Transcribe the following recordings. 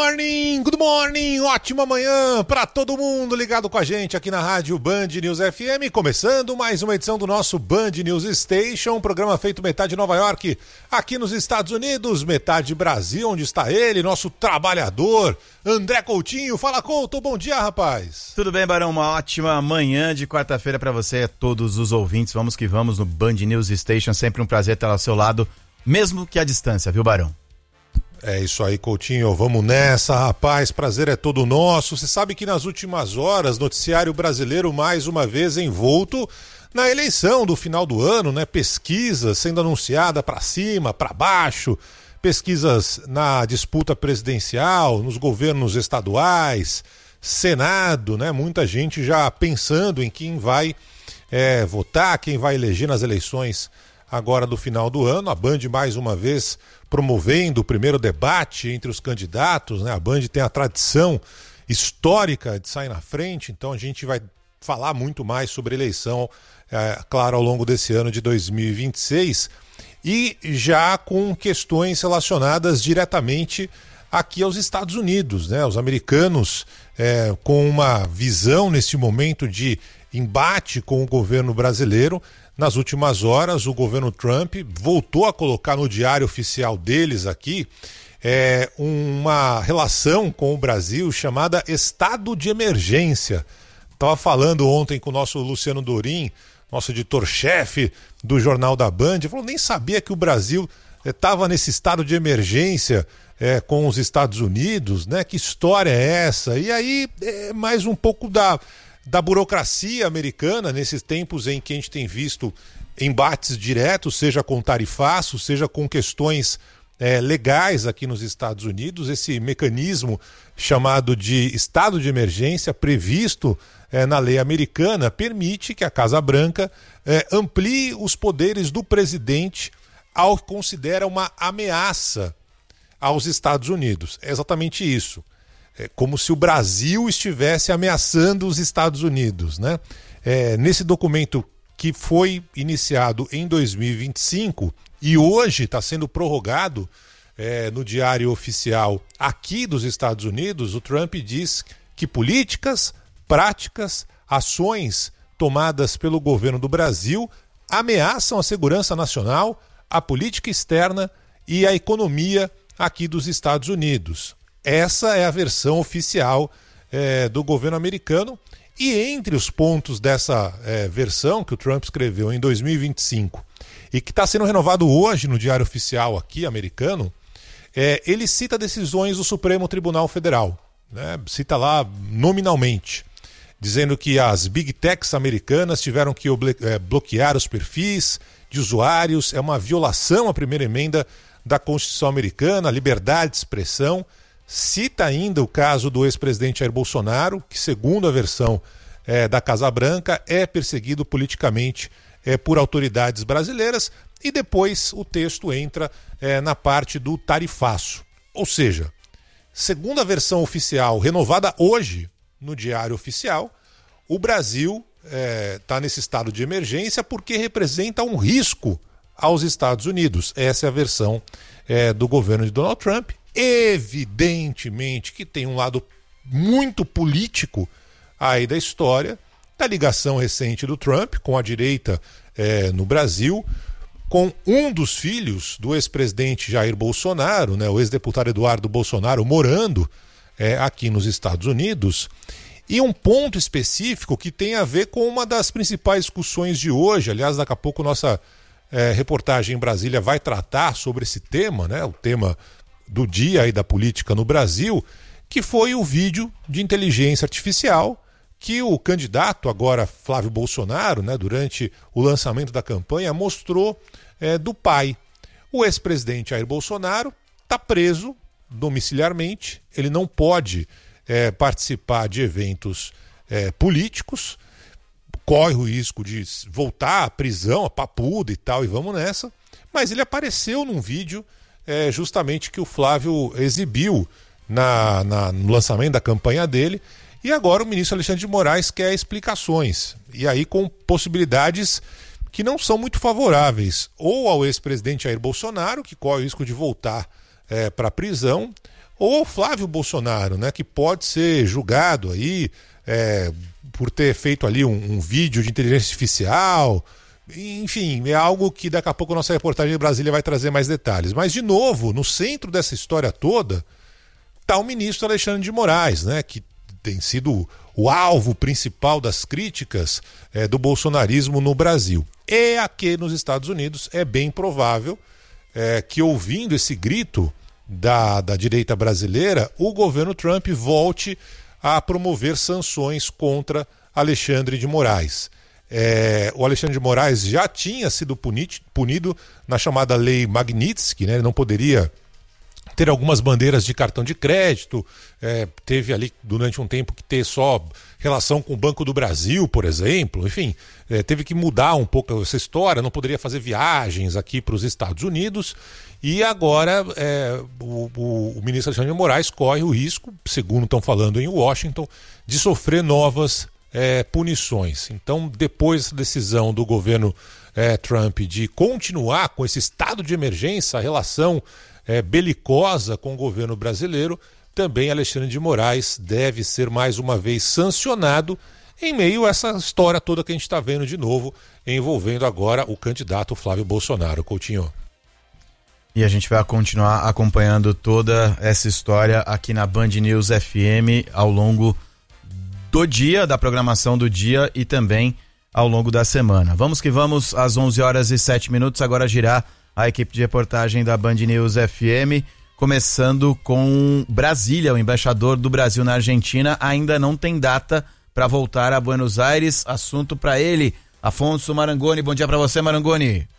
good morning, ótima manhã para todo mundo ligado com a gente aqui na rádio Band News FM, começando mais uma edição do nosso Band News Station, programa feito metade Nova York, aqui nos Estados Unidos, metade Brasil, onde está ele, nosso trabalhador, André Coutinho. Fala, Couto, bom dia, rapaz. Tudo bem, Barão, uma ótima manhã de quarta-feira para você e todos os ouvintes, vamos que vamos no Band News Station, sempre um prazer estar ao seu lado, mesmo que à distância, viu, Barão? É isso aí, Coutinho, vamos nessa, rapaz, prazer é todo nosso. Você sabe que nas últimas horas, noticiário brasileiro mais uma vez envolto na eleição do final do ano, né? Pesquisas sendo anunciada para cima, para baixo, pesquisas na disputa presidencial, nos governos estaduais, Senado, né? Muita gente já pensando em quem vai votar, quem vai eleger nas eleições agora do final do ano. A Band mais uma vez promovendo o primeiro debate entre os candidatos, né? A Band tem a tradição histórica de sair na frente, então a gente vai falar muito mais sobre eleição, claro, ao longo desse ano de 2026 e já com questões relacionadas diretamente aqui aos Estados Unidos, né? Os americanos com uma visão neste momento de embate com o governo brasileiro. Nas últimas horas, o governo Trump voltou a colocar no diário oficial deles aqui uma relação com o Brasil chamada estado de emergência. Estava falando ontem com o nosso Luciano Dorim, nosso editor-chefe do Jornal da Band, falou, nem sabia que o Brasil estava nesse estado de emergência com os Estados Unidos, né? Que história é essa? E aí, mais um pouco da burocracia americana, nesses tempos em que a gente tem visto embates diretos, seja com tarifaço, seja com questões legais aqui nos Estados Unidos, esse mecanismo chamado de estado de emergência, previsto na lei americana, permite que a Casa Branca amplie os poderes do presidente ao que considera uma ameaça aos Estados Unidos. É exatamente isso. É como se o Brasil estivesse ameaçando os Estados Unidos, né? Nesse documento que foi iniciado em 2025 e hoje está sendo prorrogado no diário oficial aqui dos Estados Unidos, o Trump diz que políticas, práticas, ações tomadas pelo governo do Brasil ameaçam a segurança nacional, a política externa e a economia aqui dos Estados Unidos. Essa é a versão oficial do governo americano e entre os pontos dessa versão que o Trump escreveu em 2025 e que está sendo renovado hoje no Diário Oficial aqui americano, ele cita decisões do Supremo Tribunal Federal, né? Cita lá nominalmente, dizendo que as Big Techs americanas tiveram que bloquear os perfis de usuários, é uma violação à primeira emenda da Constituição americana, a liberdade de expressão. Cita ainda o caso do ex-presidente Jair Bolsonaro, que segundo a versão da Casa Branca é perseguido politicamente por autoridades brasileiras, e depois o texto entra na parte do tarifaço. Ou seja, segundo a versão oficial renovada hoje no Diário Oficial, o Brasil está nesse estado de emergência porque representa um risco aos Estados Unidos. Essa é a versão do governo de Donald Trump. Evidentemente que tem um lado muito político aí da história, da ligação recente do Trump com a direita no Brasil, com um dos filhos do ex-presidente Jair Bolsonaro, né, o ex-deputado Eduardo Bolsonaro, morando aqui nos Estados Unidos. E um ponto específico que tem a ver com uma das principais discussões de hoje, aliás, daqui a pouco nossa reportagem em Brasília vai tratar sobre esse tema, né, o tema do dia aí da política no Brasil, que foi o vídeo de inteligência artificial que o candidato agora Flávio Bolsonaro, né, durante o lançamento da campanha, mostrou do pai. O ex-presidente Jair Bolsonaro está preso domiciliarmente, ele não pode participar de eventos políticos, corre o risco de voltar à prisão, a papuda e tal, e vamos nessa, mas ele apareceu num vídeo justamente que o Flávio exibiu no lançamento da campanha dele, e agora o ministro Alexandre de Moraes quer explicações, e aí com possibilidades que não são muito favoráveis, ou ao ex-presidente Jair Bolsonaro, que corre o risco de voltar para a prisão, ou Flávio Bolsonaro, né, que pode ser julgado aí por ter feito ali um vídeo de inteligência artificial. Enfim, é algo que daqui a pouco a nossa reportagem de Brasília vai trazer mais detalhes. Mas, de novo, no centro dessa história toda está o ministro Alexandre de Moraes, né, que tem sido o alvo principal das críticas do bolsonarismo no Brasil. E aqui nos Estados Unidos é bem provável que, ouvindo esse grito da direita brasileira, o governo Trump volte a promover sanções contra Alexandre de Moraes. O Alexandre de Moraes já tinha sido punido na chamada Lei Magnitsky, né? Ele não poderia ter algumas bandeiras de cartão de crédito, teve ali durante um tempo que ter só relação com o Banco do Brasil, por exemplo, enfim, teve que mudar um pouco essa história, não poderia fazer viagens aqui para os Estados Unidos, e agora o ministro Alexandre de Moraes corre o risco, segundo estão falando em Washington, de sofrer novas punições. Então, depois da decisão do governo Trump de continuar com esse estado de emergência, a relação belicosa com o governo brasileiro, também Alexandre de Moraes deve ser mais uma vez sancionado em meio a essa história toda que a gente está vendo de novo, envolvendo agora o candidato Flávio Bolsonaro. Coutinho. E a gente vai continuar acompanhando toda essa história aqui na Band News FM ao longo do dia, da programação do dia e também ao longo da semana. Vamos que vamos, às 11h07, agora girar a equipe de reportagem da Band News FM, começando com Brasília. O embaixador do Brasil na Argentina ainda não tem data para voltar a Buenos Aires. Assunto para ele, Afonso Marangoni. Bom dia para você, Marangoni.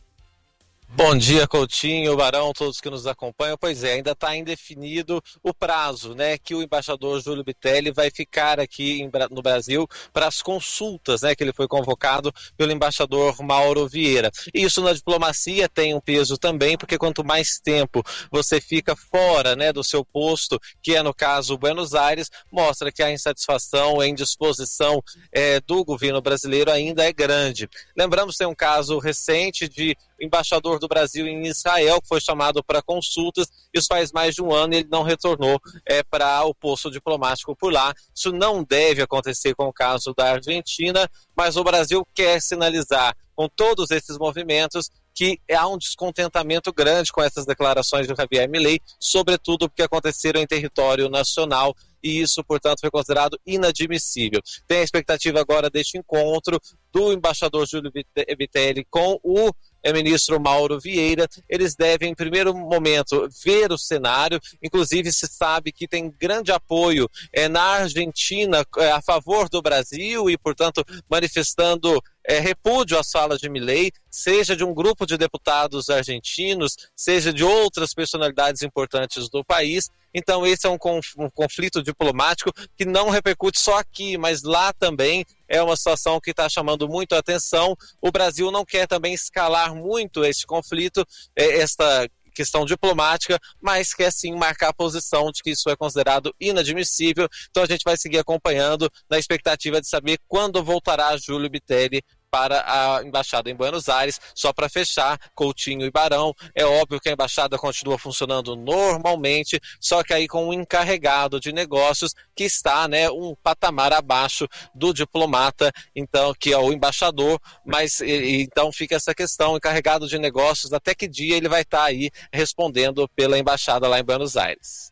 Bom dia, Coutinho, Barão, todos que nos acompanham. Pois é, ainda está indefinido o prazo, né, que o embaixador Júlio Bitelli vai ficar aqui no Brasil para as consultas, né, que ele foi convocado pelo embaixador Mauro Vieira. Isso na diplomacia tem um peso também, porque quanto mais tempo você fica fora, né, do seu posto, que é no caso Buenos Aires, mostra que a insatisfação, a indisposição do governo brasileiro ainda é grande. Lembramos que tem um caso recente de embaixador do Brasil em Israel, que foi chamado para consultas, isso faz mais de um ano e ele não retornou para o posto diplomático por lá. Isso não deve acontecer com o caso da Argentina, mas o Brasil quer sinalizar com todos esses movimentos que há um descontentamento grande com essas declarações do Javier Milei, sobretudo porque aconteceram em território nacional, e isso, portanto, foi considerado inadmissível. Tem a expectativa agora deste encontro do embaixador Júlio Bitelli com o ministro Mauro Vieira. Eles devem, em primeiro momento, ver o cenário. Inclusive, se sabe que tem grande apoio na Argentina a favor do Brasil e, portanto, manifestando repúdio às falas de Milei, seja de um grupo de deputados argentinos, seja de outras personalidades importantes do país. Então esse é um conflito diplomático que não repercute só aqui, mas lá também é uma situação que está chamando muito a atenção. O Brasil não quer também escalar muito esse conflito, esta questão diplomática, mas quer sim marcar a posição de que isso é considerado inadmissível. Então a gente vai seguir acompanhando na expectativa de saber quando voltará Júlio Bitelli para a embaixada em Buenos Aires. Só para fechar, Coutinho e Barão, é óbvio que a embaixada continua funcionando normalmente, só que aí com um encarregado de negócios que está, né, um patamar abaixo do diplomata, então, que é o embaixador, mas então fica essa questão, encarregado de negócios, até que dia ele vai estar aí respondendo pela embaixada lá em Buenos Aires.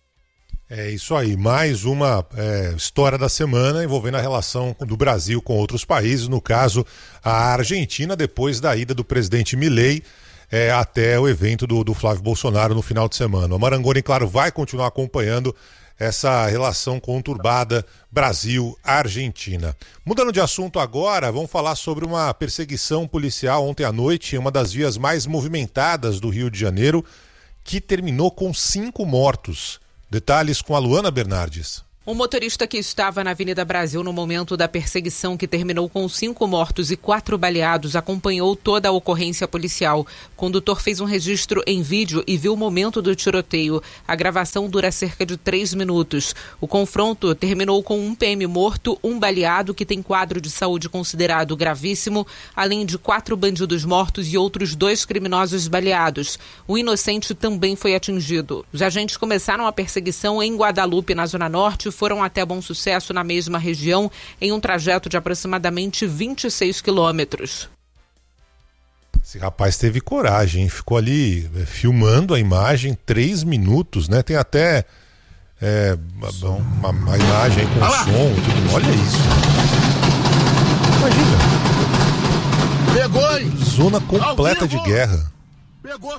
É isso aí, mais uma história da semana envolvendo a relação do Brasil com outros países, no caso a Argentina, depois da ida do presidente Milei até o evento do Flávio Bolsonaro no final de semana. O Marangoni, claro, vai continuar acompanhando essa relação conturbada Brasil-Argentina. Mudando de assunto agora, vamos falar sobre uma perseguição policial ontem à noite em uma das vias mais movimentadas do Rio de Janeiro, que terminou com 5 mortos. Detalhes com a Luana Bernardes. O motorista que estava na Avenida Brasil no momento da perseguição, que terminou com 5 mortos e 4 baleados, acompanhou toda a ocorrência policial. O condutor fez um registro em vídeo e viu o momento do tiroteio. A gravação dura cerca de 3 minutos. O confronto terminou com um PM morto, um baleado que tem quadro de saúde considerado gravíssimo, além de 4 bandidos mortos e outros 2 criminosos baleados. O inocente também foi atingido. Os agentes começaram a perseguição em Guadalupe, na Zona Norte, foram até Bom Sucesso, na mesma região, em um trajeto de aproximadamente 26 quilômetros. Esse rapaz teve coragem, ficou ali filmando a imagem 3 minutos, né? Tem até uma imagem com som e tudo. Olha isso. Imagina. Pegou, hein? Zona completa de guerra. Pegou.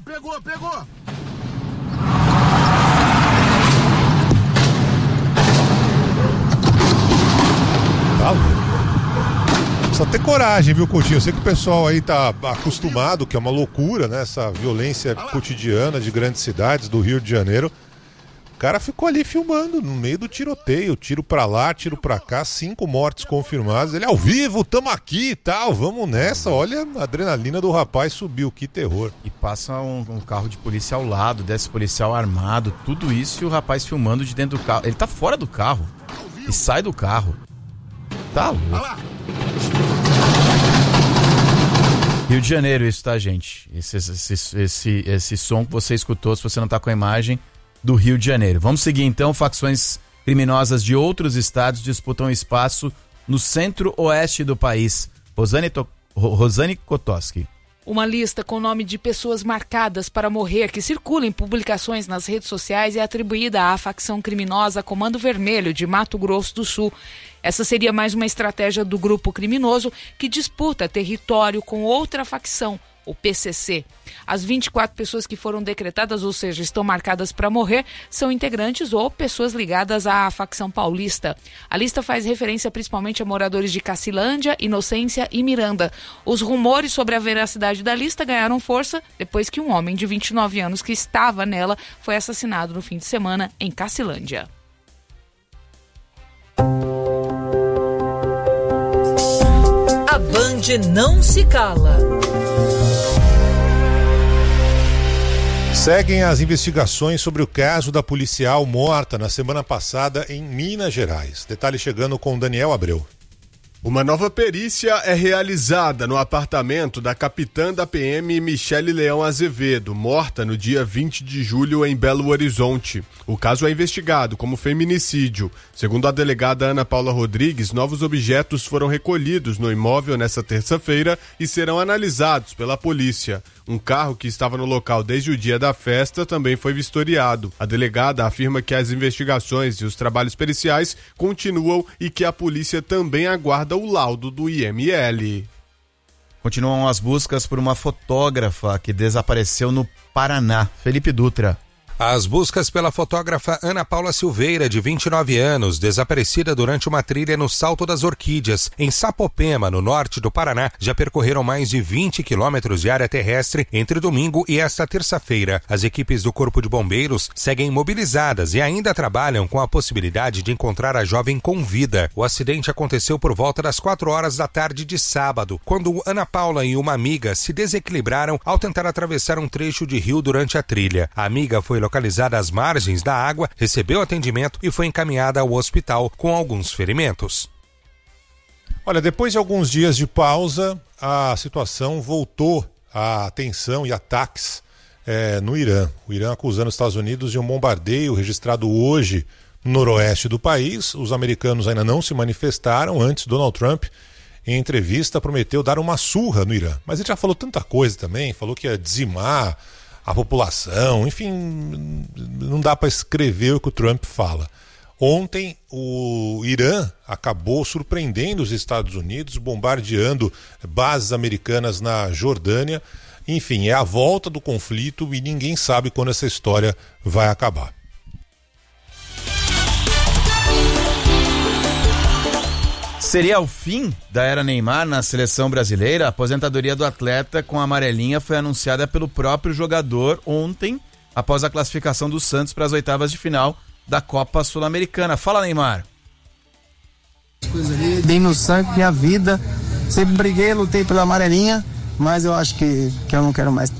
Tá louco. Precisa ter coragem, viu, Coutinho? Eu sei que o pessoal aí tá acostumado, que é uma loucura, né? Essa violência cotidiana de grandes cidades do Rio de Janeiro. O cara ficou ali filmando no meio do tiroteio. Tiro pra lá, tiro pra cá, 5 mortes confirmadas. Ele ao vivo, tamo aqui e tal, vamos nessa. Olha, a adrenalina do rapaz subiu, que terror. E passa um carro de polícia ao lado, desce policial armado, tudo isso e o rapaz filmando de dentro do carro. Ele tá fora do carro e sai do carro. Tá louco. Rio de Janeiro, isso, tá, gente? Esse som que você escutou, se você não tá com a imagem, do Rio de Janeiro. Vamos seguir então. Facções criminosas de outros estados disputam espaço no centro-oeste do país. Rosane Kotoski. Uma lista com o nome de pessoas marcadas para morrer que circula em publicações nas redes sociais é atribuída à facção criminosa Comando Vermelho de Mato Grosso do Sul. Essa seria mais uma estratégia do grupo criminoso que disputa território com outra facção, o PCC. As 24 pessoas que foram decretadas, ou seja, estão marcadas para morrer, são integrantes ou pessoas ligadas à facção paulista. A lista faz referência principalmente a moradores de Cacilândia, Inocência e Miranda. Os rumores sobre a veracidade da lista ganharam força depois que um homem de 29 anos que estava nela foi assassinado no fim de semana em Cacilândia. A Band não se cala. Seguem as investigações sobre o caso da policial morta na semana passada em Minas Gerais. Detalhe chegando com Daniel Abreu. Uma nova perícia é realizada no apartamento da capitã da PM Michele Leão Azevedo, morta no dia 20 de julho em Belo Horizonte. O caso é investigado como feminicídio. Segundo a delegada Ana Paula Rodrigues, novos objetos foram recolhidos no imóvel nesta terça-feira e serão analisados pela polícia. Um carro que estava no local desde o dia da festa também foi vistoriado. A delegada afirma que as investigações e os trabalhos periciais continuam e que a polícia também aguarda o laudo do IML. Continuam as buscas por uma fotógrafa que desapareceu no Paraná. Felipe Dutra. As buscas pela fotógrafa Ana Paula Silveira, de 29 anos, desaparecida durante uma trilha no Salto das Orquídeas, em Sapopema, no norte do Paraná, já percorreram mais de 20 quilômetros de área terrestre entre domingo e esta terça-feira. As equipes do Corpo de Bombeiros seguem mobilizadas e ainda trabalham com a possibilidade de encontrar a jovem com vida. O acidente aconteceu por volta das 4 horas da tarde de sábado, quando Ana Paula e uma amiga se desequilibraram ao tentar atravessar um trecho de rio durante a trilha. A amiga foi localizada às margens da água, recebeu atendimento e foi encaminhada ao hospital com alguns ferimentos. Olha, depois de alguns dias de pausa, a situação voltou à tensão e ataques no Irã. O Irã acusando os Estados Unidos de um bombardeio registrado hoje no noroeste do país. Os americanos ainda não se manifestaram. Antes, Donald Trump, em entrevista, prometeu dar uma surra no Irã. Mas ele já falou tanta coisa também, falou que ia dizimar a população, enfim, não dá para escrever o que o Trump fala. Ontem o Irã acabou surpreendendo os Estados Unidos, bombardeando bases americanas na Jordânia. Enfim, é a volta do conflito e ninguém sabe quando essa história vai acabar. Seria o fim da era Neymar na seleção brasileira? A aposentadoria do atleta com a amarelinha foi anunciada pelo próprio jogador ontem, após a classificação do Santos para as oitavas de final da Copa Sul-Americana. Fala, Neymar. Dei meu sangue, minha vida, sempre briguei, lutei pela amarelinha, mas eu acho que eu não quero mais.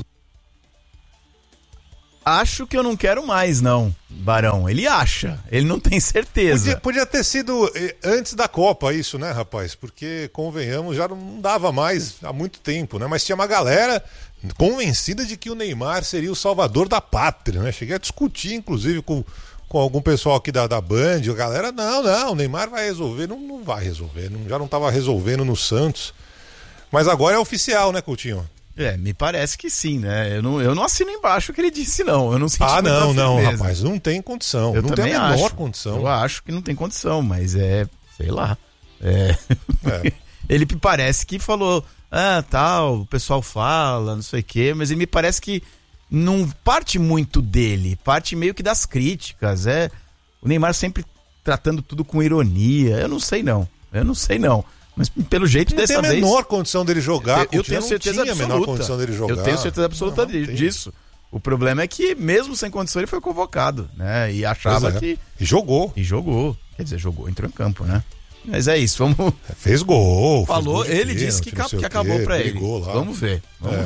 Acho que eu não quero mais, não, Barão. Ele acha, ele não tem certeza. Podia ter sido antes da Copa isso, né, rapaz? Porque, convenhamos, já não dava mais há muito tempo, né? Mas tinha uma galera convencida de que o Neymar seria o salvador da pátria, né? Cheguei a discutir, inclusive, com algum pessoal aqui da Band. A galera, não, o Neymar vai resolver. Não vai resolver, já não estava resolvendo no Santos. Mas agora é oficial, né, Coutinho? Me parece que sim, né? Eu não assino embaixo o que ele disse, não. Eu não senti não, rapaz, não tem condição. Não tem a menor condição. Eu acho que não tem condição, mas sei lá. Ele me parece que falou, tal, o pessoal fala, não sei o quê, mas ele me parece que não parte muito dele, parte meio que das críticas. O Neymar sempre tratando tudo com ironia. Eu não sei não. Mas pelo jeito dessa vez... Não tem a menor condição dele jogar. Eu tenho certeza absoluta. A menor condição dele jogar. Eu tenho certeza absoluta disso. O problema é que mesmo sem condição ele foi convocado, né? E achava que... E jogou. Quer dizer, entrou em campo, né? Mas é isso, vamos... Fez gol. Falou, ele disse que acabou pra ele. Lá. Vamos ver.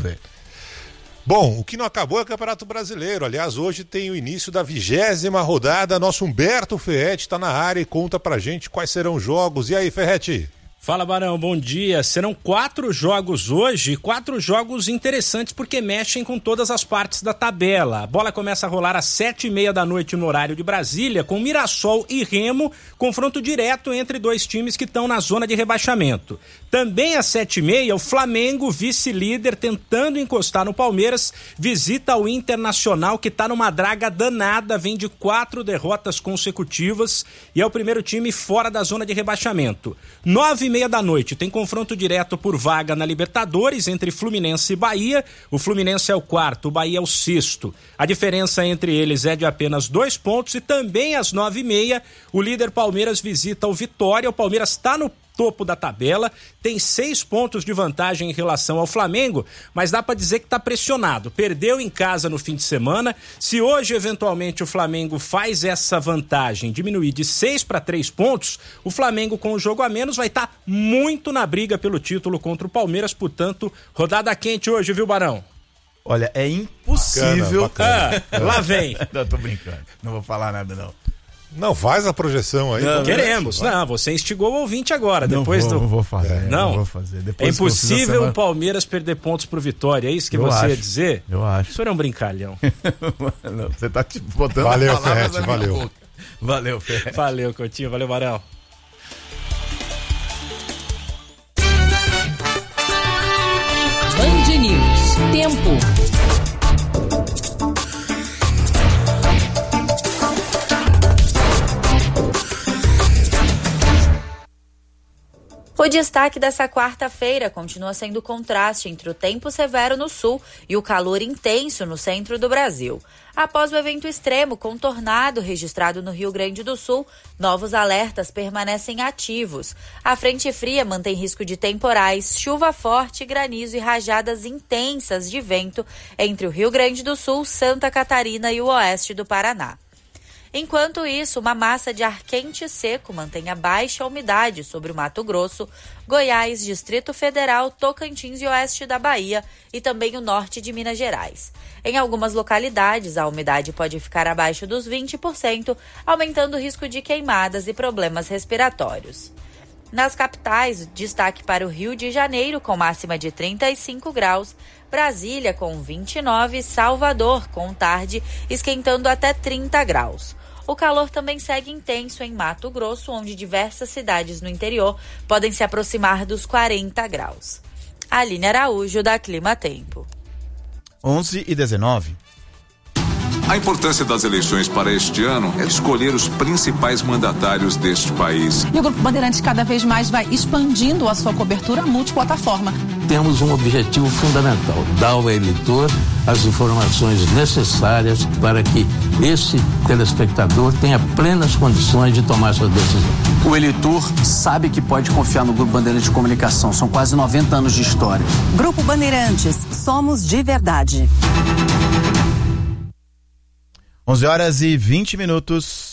Bom, o que não acabou é o Campeonato Brasileiro. Aliás, hoje tem o início da 20ª rodada. Nosso Humberto Ferretti está na área e conta pra gente quais serão os jogos. E aí, Ferretti? Fala, Barão, bom dia. Serão 4 jogos hoje, 4 jogos interessantes porque mexem com todas as partes da tabela. A bola começa a rolar às 7h30 da noite no horário de Brasília, com Mirassol e Remo, confronto direto entre 2 times que estão na zona de rebaixamento. Também às 7h30, o Flamengo, vice-líder, tentando encostar no Palmeiras, visita o Internacional, que está numa draga danada, vem de 4 derrotas consecutivas e é o primeiro time fora da zona de rebaixamento. 9h30 da noite tem confronto direto por vaga na Libertadores entre Fluminense e Bahia. O Fluminense é o 4º, o Bahia é o 6º. A diferença entre eles é de apenas 2 pontos e também às 9h30 o líder Palmeiras visita o Vitória. O Palmeiras está no topo da tabela, tem 6 pontos de vantagem em relação ao Flamengo, mas dá para dizer que está pressionado. Perdeu em casa no fim de semana. Se hoje, eventualmente, o Flamengo faz essa vantagem diminuir de 6 para 3 pontos, o Flamengo, com o jogo a menos, vai estar muito na briga pelo título contra o Palmeiras. Portanto, rodada quente hoje, viu, Barão? Olha, é impossível... Bacana. Lá vem. Não, tô brincando. Não vou falar nada, não. Não, faz a projeção aí. Não, queremos. Não, você instigou o ouvinte agora. Não vou fazer. Não vou fazer. É impossível o Palmeiras perder pontos pro Vitória. É isso que você ia dizer? Eu acho. O senhor é um brincalhão. Não, você tá botando valeu, Ferretti, valeu. Valeu, Ferretti. Valeu, Coutinho. Valeu, Barão. Band News. Tempo. O destaque dessa quarta-feira continua sendo o contraste entre o tempo severo no sul e o calor intenso no centro do Brasil. Após o evento extremo com tornado registrado no Rio Grande do Sul, novos alertas permanecem ativos. A frente fria mantém risco de temporais, chuva forte, granizo e rajadas intensas de vento entre o Rio Grande do Sul, Santa Catarina e o oeste do Paraná. Enquanto isso, uma massa de ar quente e seco mantém a baixa umidade sobre o Mato Grosso, Goiás, Distrito Federal, Tocantins e oeste da Bahia e também o norte de Minas Gerais. Em algumas localidades, a umidade pode ficar abaixo dos 20%, aumentando o risco de queimadas e problemas respiratórios. Nas capitais, destaque para o Rio de Janeiro, com máxima de 35 graus, Brasília com 29, Salvador com tarde esquentando até 30 graus. O calor também segue intenso em Mato Grosso, onde diversas cidades no interior podem se aproximar dos 40 graus. Aline Araújo, da Clima Tempo. 11h19. A importância das eleições para este ano é escolher os principais mandatários deste país. E o Grupo Bandeirantes cada vez mais vai expandindo a sua cobertura multiplataforma. Temos um objetivo fundamental: dar ao eleitor as informações necessárias para que esse telespectador tenha plenas condições de tomar sua decisão. O eleitor sabe que pode confiar no Grupo Bandeirantes de Comunicação. São quase 90 anos de história. Grupo Bandeirantes, somos de verdade. 11h20.